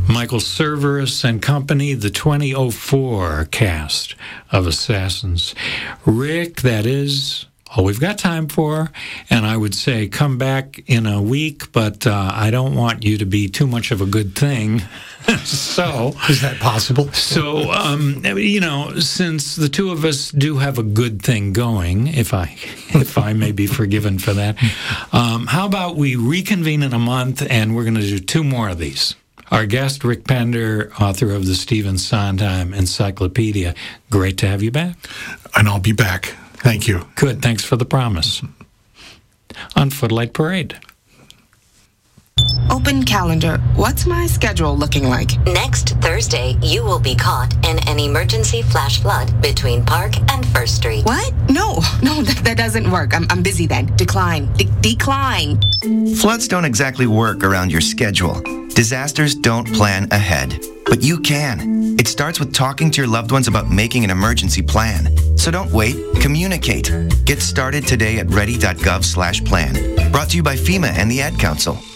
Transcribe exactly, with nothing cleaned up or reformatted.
Michael Cerveris and company, the twenty oh four cast of Assassins. Rick, that is all we've got time for, and I would say come back in a week, but uh, I don't want you to be too much of a good thing. So is that possible? So, um, you know, since the two of us do have a good thing going, if I if I may be forgiven for that, um, how about we reconvene in a month, and we're going to do two more of these. Our guest, Rick Pender, author of the Stephen Sondheim Encyclopedia. Great to have you back. And I'll be back. Thank you. Good. Thanks for the promise. On Footlight Parade. Open calendar. What's my schedule looking like? Next Thursday, you will be caught in an emergency flash flood between Park and First Street. What? No, no, that, that doesn't work. I'm, I'm busy then. Decline. De- decline. Floods don't exactly work around your schedule. Disasters don't plan ahead, but you can. It starts with talking to your loved ones about making an emergency plan. So don't wait, communicate. Get started today at ready dot gov slash plan. Brought to you by FEMA and the Ad Council.